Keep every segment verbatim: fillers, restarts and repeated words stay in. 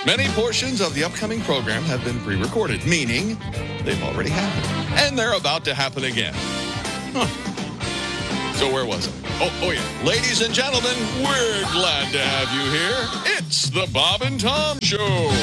Many portions of the upcoming program have been pre-recorded, meaning they've already happened. And they're about to happen again. Huh. So where was I? Oh, oh yeah. Ladies and gentlemen, we're glad to have you here. It's the Bob and Tom Show.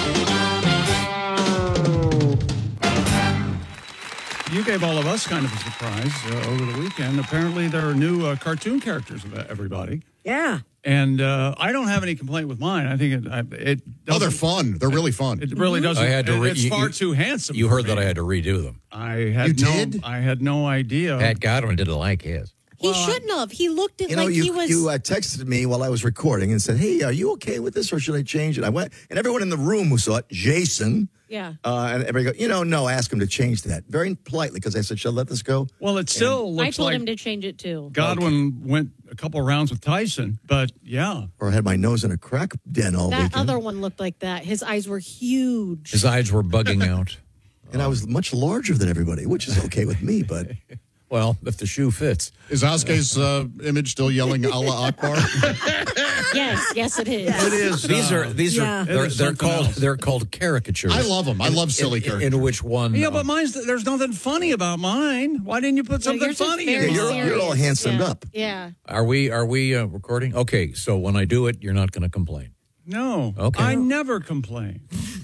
You gave all of us kind of a surprise uh, over the weekend. Apparently, there are new uh, cartoon characters of everybody. Yeah. And uh, I don't have any complaint with mine. I think it. I, it oh, they're fun. They're really fun. It really doesn't. I had to re- it's you, far you, too handsome. You heard me. that I had to redo them. I had you no. did? I had no idea. Pat Godwin didn't like his. He Well, shouldn't have. He looked at You know, like you, he was. you uh, texted me while I was recording and said, hey, are you okay with this or should I change it? I went, and everyone in the room who saw it, Jason, yeah. uh, and everybody go, you know, no, ask him to change that. Very politely, because I said, shall I let this go? Well, it still I looks told like him to change it too. Godwin went a couple of rounds with Tyson, but yeah. Or I had my nose in a crack den all That weekend. other one looked like that. His eyes were huge. His eyes were bugging out. And I was much larger than everybody, which is okay with me, but... Well, if the shoe fits. Is Oskay's uh, image still yelling Allah Akbar? Yes, yes, it is. It is. These uh, are these yeah. are they're, is they're something called else. they're called caricatures. I love them. I love silly in, characters. In which one? Yeah, uh, but mine's there's nothing funny about mine. Why didn't you put So something yours is funny very in you're- mine? you're all serious. handsomed yeah. up. Yeah. Are we are we uh, recording? Okay, so when I do it, you're not going to complain. No. Okay. I never complain.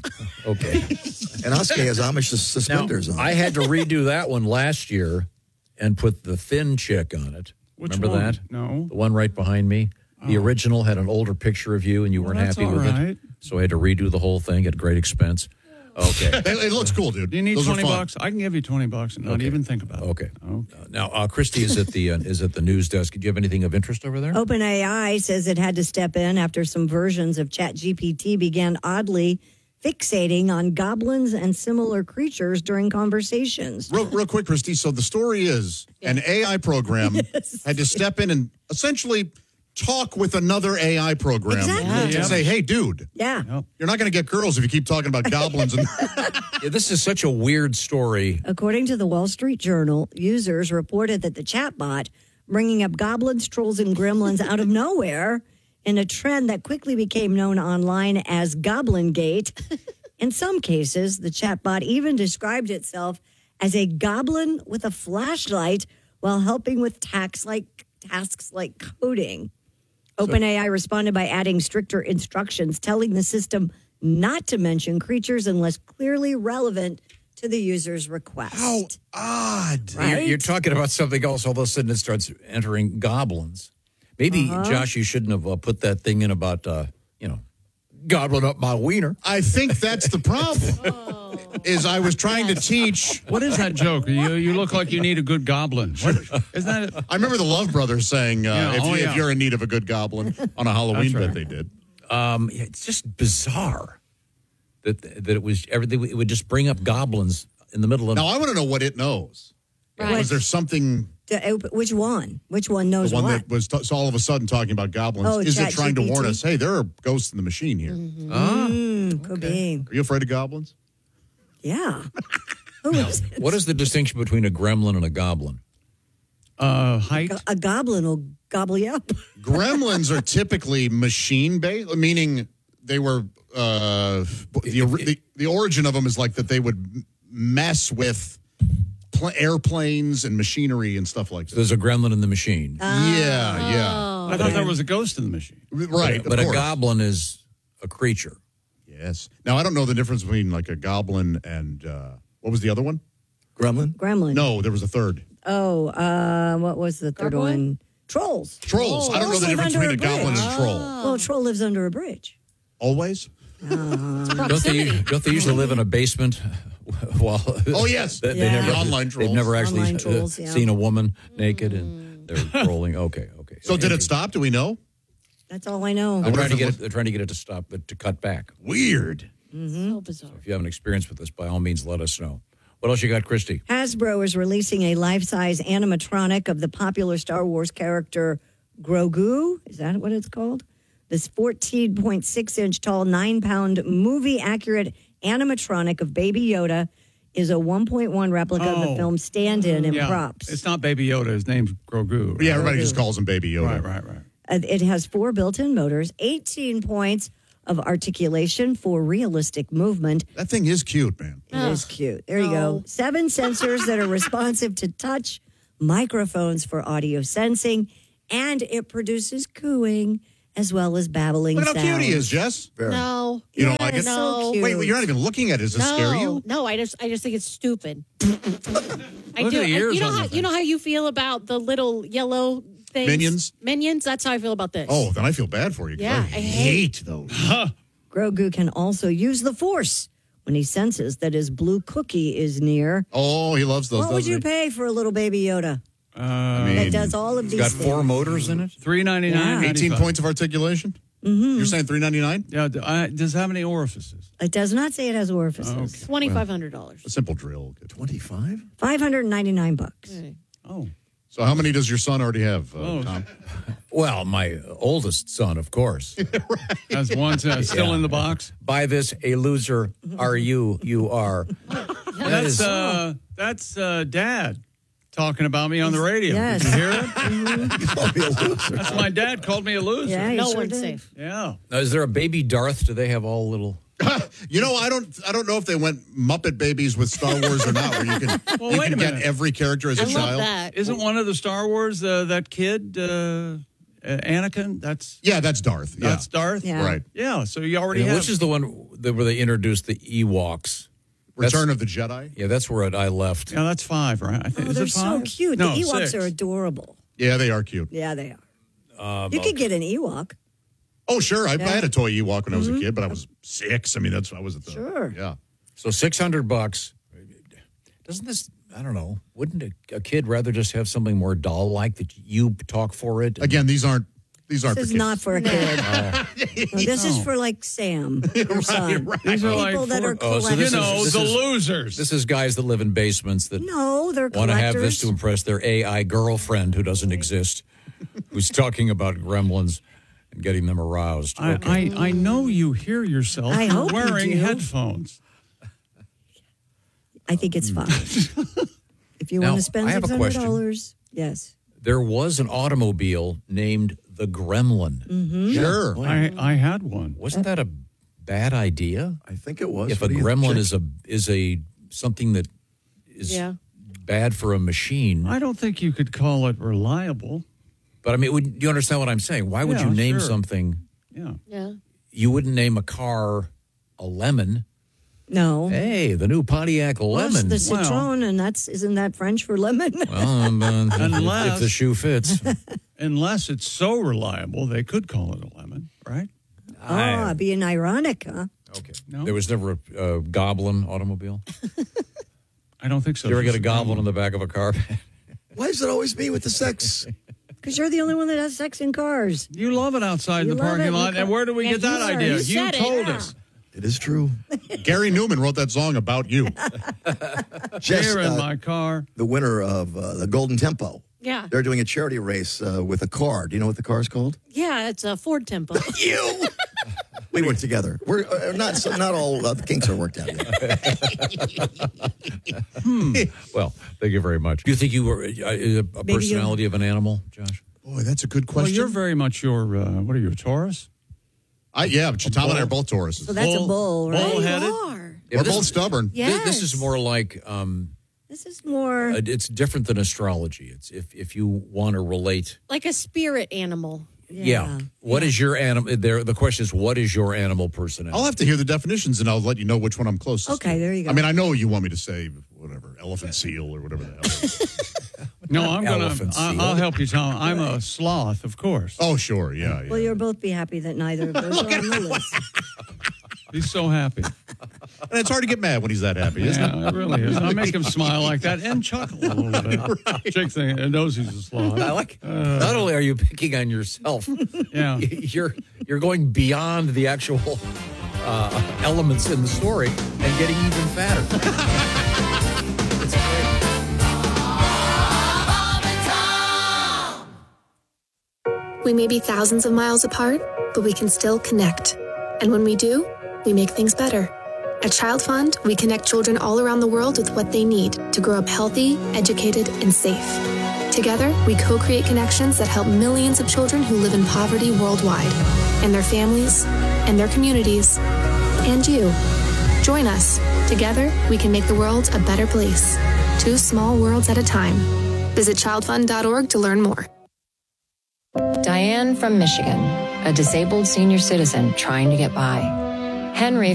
Okay. And Oskay has Amish sus- Now, suspenders on. I had to redo that one last year and put the thin chick on it. Which Remember one? that? No. The one right behind me. The Oh. original had an older picture of you, and you Well, weren't that's happy all with right. it. So I had to redo the whole thing at great expense. Okay. it, it looks cool, dude. Do you need Those are twenty fun. bucks? I can give you twenty bucks and not Okay. even think about it. Okay. Okay. Uh, now, uh, Christy is at the uh, is at the news desk. Do you have anything of interest over there? OpenAI says it had to step in after some versions of ChatGPT began oddly fixating on goblins and similar creatures during conversations. Real, real quick, Christy. So the story is an A I program had to step in and essentially talk with another A I program Exactly. and Yeah. say, hey, dude, Yeah. Yep. you're not going to get girls if you keep talking about goblins. And Yeah, this is such a weird story. According to the Wall Street Journal, users reported that the chatbot bringing up goblins, trolls, and gremlins out of nowhere in a trend that quickly became known online as Goblin Gate. In some cases, the chatbot even described itself as a goblin with a flashlight while helping with tasks like tasks like coding. OpenAI responded by adding stricter instructions, telling the system not to mention creatures unless clearly relevant to the user's request. how odd. Right? You're, you're talking about something else. All of a sudden, it starts entering goblins. Maybe, Uh-huh. Josh, you shouldn't have uh, put that thing in about, uh, you know, gobbling up my wiener. I think that's the problem. Oh. Is I was trying to teach. What is that joke? You you look like you need a good goblin. What, isn't that it? I remember the Love Brothers saying, uh, Yeah, if, oh, you, yeah. if you're in need of a good goblin on a Halloween That's right. bet they did. Um, it's just bizarre that that it was everything. It would just bring up goblins in the middle of. Now, I want to know what it knows. Right. Was there something, The- Which one? Which one knows the one what? that was t- so all of a sudden talking about goblins? Oh, is it trying to warn ChatGPT? us, hey, there are ghosts in the machine here? Ah, Mm, could be. Are you afraid of goblins? Yeah. Who is it? what is the distinction between a gremlin and a goblin? Uh, height. A goblin will gobble you up. Gremlins are typically machine-based, meaning they were, uh, the, the, the origin of them is like that they would mess with pl- airplanes and machinery and stuff like that. There's a gremlin in the machine, yeah, yeah. I thought there was a ghost in the machine. Right, but of a course. goblin is a creature. Yes. Now, I don't know the difference between like a goblin and, uh, what was the other one? Gremlin? Gremlin. No, there was a third. Oh, uh, what was the third Gargoyle? one? Trolls. Trolls. I don't know Trolls the live difference under between a a goblin bridge. and a troll. Well, a troll lives under a bridge. Always? Don't they? Don't they usually live in a basement? While Oh, yes. they, they Yeah. never The online They've trolls. never actually Online uh, trolls, yeah. seen a woman naked and they're trolling. Okay, okay. So did it stop? Do we know? That's all I know. They're wonder trying if to it get was- it. They're trying to get it to stop, but to cut back. Weird. So bizarre. If you have an experience with this, by all means, let us know. What else you got, Christy? Hasbro is releasing a life-size animatronic of the popular Star Wars character Grogu. Is that what it's called? This fourteen point six inch tall, nine pound movie-accurate animatronic of Baby Yoda is a one point one replica of the Oh. film stand-in and Yeah. props. It's not Baby Yoda. His name's Grogu. Right? Yeah, everybody just calls him Baby Yoda. Right, right, right. Uh, It has four built-in motors, eighteen points of articulation for realistic movement. That thing is cute, man. It is cute. There you go. Seven sensors that are responsive to touch, microphones for audio sensing, and it produces cooing as well as babbling Look at how sounds. cute he is, Jess. No. You don't Yeah, like it? it's so cute. Wait, wait, you're not even looking at it. Does it No, scare you? no, I just, I just think it's stupid. I Look do. at the ears you know on how, the you know how you feel about the little yellow things, Minions? Minions. That's how I feel about this. Oh, then I feel bad for you. 'cause Yeah, I, I hate, hate- those. Grogu can also use the Force when he senses that his blue cookie is near. Oh, he loves those. What would doesn't you he? pay for a little baby Yoda Uh, mean, that does all of these Got things? four motors in it. three ninety nine. Yeah. eighteen points of articulation? Mm-hmm. You're saying three ninety-nine? Yeah. d- I- does it have any orifices? It does not say it has orifices. Twenty five hundred dollars. A simple drill. twenty-five? five hundred ninety-nine bucks. Oh. So how many does your son already have, uh, Oh. Tom? Well, my oldest son, of course. Has one uh, still Yeah. in the box. By this, a loser are you, you are. That That's is- uh, that's uh, Dad talking about me on the radio. Yes. Did you hear it? Call me a loser. That's my dad called me a loser. Yeah, he No sure one's did. safe. Yeah. Now, is there a baby Darth? Do they have all little? You know, I don't I don't know if they went Muppet Babies with Star Wars or not, where you can, Well, you wait can a get minute. every character as a I love child. that. Isn't one of the Star Wars uh, that kid uh, uh, Anakin? That's Yeah, that's Darth. Yeah. that's Darth. Yeah. Right. Yeah. So you already Yeah, have. which is the one that, where they introduced the Ewoks? Return That's- of the Jedi. Yeah, that's where I left. Yeah, that's five, right? I think. Oh, is they're it so five? cute. No, the Ewoks six. are adorable. Yeah, they are cute. Yeah, they are. you could get an Ewok. Oh, sure. I, I Yeah. had a toy Ewok when I was a kid, but I was six. I mean, that's I was at the Sure. Yeah. So six hundred bucks. Doesn't this? I don't know. Wouldn't a, a kid rather just have something more doll-like that you talk for it? Again, these aren't these aren't This is for kids. not for a kid. No, this is for like Sam, your son. These are People like that four- are Oh, so You this collectors. is- know, this the is- losers. This is guys that live in basements that No, they're want to have collectors. this to impress their A I girlfriend who doesn't exist, who's talking about gremlins and getting them aroused. I, Okay. I, I know you hear yourself I hope you wearing do. headphones. I think it's fine. If you Now, want to spend I have a six hundred dollars, yes. There was an automobile named the Gremlin. Mm-hmm. Sure. I, I had one. Wasn't that a bad idea? I think it was. If a What do you gremlin think? is a is a something that is Yeah. bad for a machine, I don't think you could call it reliable. but I mean, would, you understand what I'm saying? Why would Yeah, you name sure. something? Yeah. Yeah. You wouldn't name a car a lemon. No. Hey, the new Pontiac Well, it's Lemon. the citron, and that's isn't that French for lemon? Well, um, uh, if- Unless- if the shoe fits. Unless it's so reliable, they could call it a lemon, right? oh, being ironic, huh? Okay. No? There was never a, a goblin automobile. I don't think so. You ever get a Just goblin on the back of a car? Why is it always me with the sex? Because you're the only one that has sex in cars. You love it outside You in the love it parking in lot. the And car. where did we Yeah, get that you- idea? you You said it, told yeah. us. It is true. Gary Newman wrote that song about you. Jess, Here in uh, my car. the winner of uh, the Golden Tempo. Yeah. They're doing a charity race uh, with a car. Do you know what the car is called? Yeah, it's a Ford Tempo. You. We work together. We're uh, not so not all uh, the kinks are worked out yet. Well, thank you very much. Do you think you were uh, a, a you- personality of an animal, Josh? Boy, that's a good Well, question. you're very much your, uh, what are you, a Taurus? I, yeah, but Tom and I are both Tauruses. So that's Bull- a bull, right? bull-headed? You are. Yeah, We're this- both stubborn. Thi- This, Yes. is more like um, This is more. uh, it's different than astrology. It's if if you want to relate. Like a spirit animal. Yeah. What is your animal? There. The question is, what is your animal personality? I'll have to hear the definitions, and I'll let you know which one I'm closest Okay, to. there you go. I mean, I know you want me to say whatever, elephant seal or whatever the hell it is. No, I'm going Elephant to, seal. I'll help you, Tom. I'm a sloth, of course. Oh, sure, yeah, yeah. Well, you'll both be happy that neither of those are on the list. He's so happy. And it's hard to get mad when he's that happy, isn't it? Yeah, it really is. I make him smile like that and chuckle a little bit. Chick thing, and knows he's a sloth. I like. Not only are you picking on yourself, Yeah. you're you're going beyond the actual uh, elements in the story and getting even fatter. It's great. We may be thousands of miles apart, but we can still connect. And when we do, we make things better. At Child Fund, we connect children all around the world with what they need to grow up healthy, educated, and safe. Together, we co-create connections that help millions of children who live in poverty worldwide, and their families, and their communities, and you. Join us. Together, we can make the world a better place. Two small worlds at a time. Visit child fund dot org to learn more. Diane from Michigan, a disabled senior citizen trying to get by. Henry